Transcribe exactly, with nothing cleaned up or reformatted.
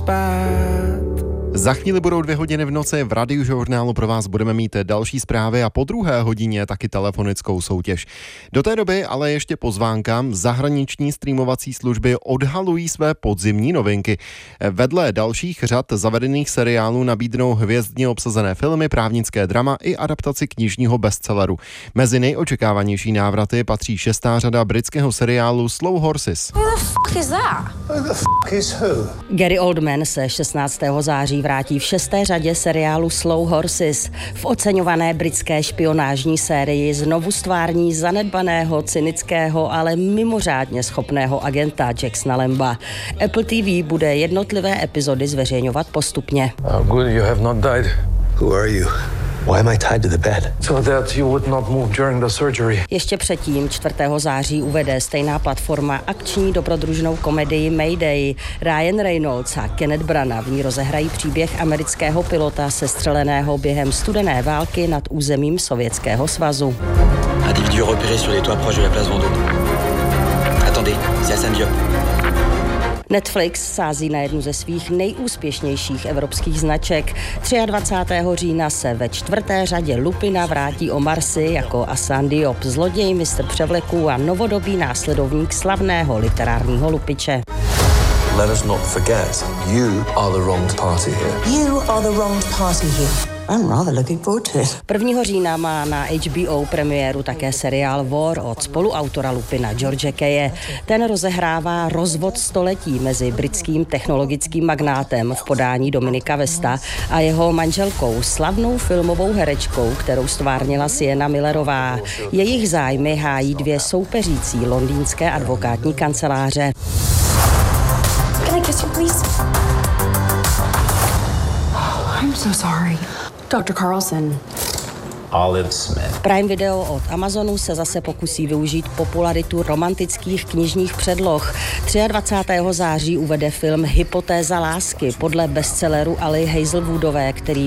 spát. Za chvíli budou dvě hodiny v noci, v Radiožurnálu pro vás budeme mít další zprávy a po druhé hodině taky telefonickou soutěž. Do té doby ale ještě pozvánka. Zahraniční streamovací služby odhalují své podzimní novinky. Vedle dalších řad zavedených seriálů nabídnou hvězdně obsazené filmy, právnické drama i adaptaci knižního bestselleru. Mezi nejočekávanější návraty patří šestá řada britského seriálu Slow Horses. Who the fuck is that? Who the fuck is who? Gary Oldman se šestnáctého září vrátí v šesté řadě seriálu Slow Horses. V oceňované britské špionážní sérii znovu stvární zanedbaného, cynického, ale mimořádně schopného agenta Jacksona Lamba. Apple T V bude jednotlivé epizody zveřejňovat postupně. Oh, good you have not died. Who are you? Why am I tied to the bed? So that you would not move during the surgery. Ještě předtím čtvrtého září uvede stejná platforma akční dobrodružnou komedii Mayday. Ryan Reynolds a Kenneth Branagh v ní rozehrají příběh amerického pilota sestřeleného během studené války nad územím Sovětského svazu. Individu repéré sur les toits proches de la place Vendôme. Attendez, c'est Hassan Diop. Netflix sází na jednu ze svých nejúspěšnějších evropských značek. dvacátého třetího října se ve čtvrté řadě Lupina vrátí Omar Sy jako Hassan Diop, zloděj, mistr převleků a novodobý následovník slavného literárního lupiče. Let us not forget, you are the wronged party here. You are the wronged party here. I'm rather looking forward to it. prvního října má na H B O premiéru také seriál War od spoluautora Lupina George Kaye. Ten rozehrává rozvod století mezi britským technologickým magnátem v podání Dominika Westa a jeho manželkou, slavnou filmovou herečkou, kterou stvárnila Sienna Millerová. Jejich zájmy hájí dvě soupeřící londýnské advokátní kanceláře. Can I kiss you, please? I'm so sorry. doktor Carlson. Olive Smith. Prime Video od Amazonu se zase pokusí využít popularitu romantických knižních předloh. dvacátého třetího září uvede film Hypotéza lásky podle bestselleru Ali Hazelwoodové, který